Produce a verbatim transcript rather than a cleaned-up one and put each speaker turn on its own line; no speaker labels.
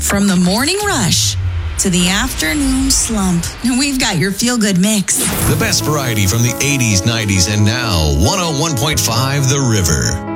From the morning rush to the afternoon slump, we've got your feel-good mix.
The best variety from the eighties, nineties, and now one oh one point five The River.